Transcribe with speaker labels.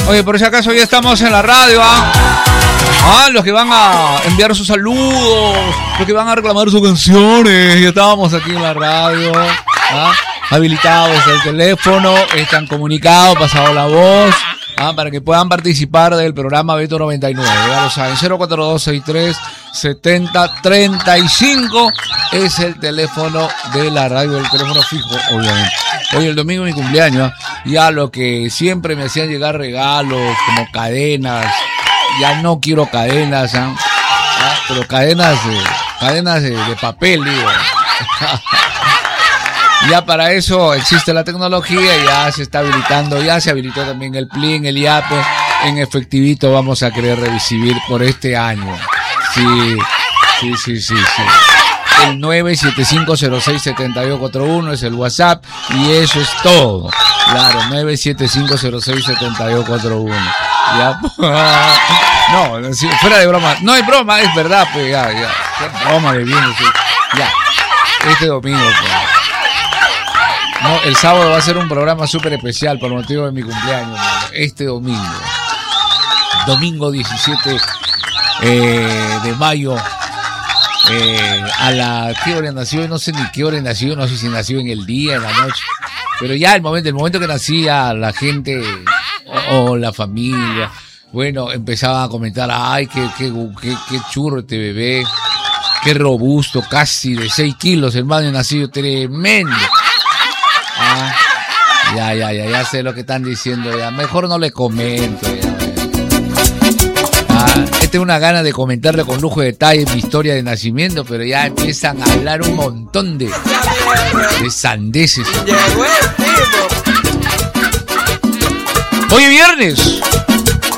Speaker 1: Oye, por si acaso ya estamos en la radio, los que van a enviar sus saludos, los que van a reclamar sus canciones, ya estábamos aquí en la radio, habilitados el teléfono, están comunicados, pasado la voz, para que puedan participar del programa Beto 99. Ya lo saben, 042637035 es el teléfono de la radio, el teléfono fijo, obviamente. Hoy el domingo es mi cumpleaños, ya lo que siempre me hacían llegar regalos como cadenas, ya no quiero cadenas, pero cadenas de papel, digo. Ya para eso existe la tecnología, ya se está habilitando, ya se habilitó también el PLIN, el IAPE, en efectivito vamos a querer recibir por este año. Sí. El 975067241 es el WhatsApp y eso es todo. Claro, 975067241. Ya. No, fuera de broma. No hay broma, es verdad, pues ya. Qué broma de bien, sí. Ya. Este domingo, pues. No, el sábado va a ser un programa súper especial por motivo de mi cumpleaños, mano. Este domingo 17 de mayo, a la ¿qué hora nació? No sé ni qué hora nació, no sé si nació en el día, en la noche, pero ya el momento que nacía, la gente o la familia, bueno, empezaba a comentar, ay, qué churro este bebé, qué robusto, casi de 6 kilos, hermano, nacido tremendo. Ya sé lo que están diciendo, ya mejor no le comento, ya. Tengo una gana de comentarle con lujo de detalle mi historia de nacimiento, pero ya empiezan a hablar un montón de sandeces. Hoy es viernes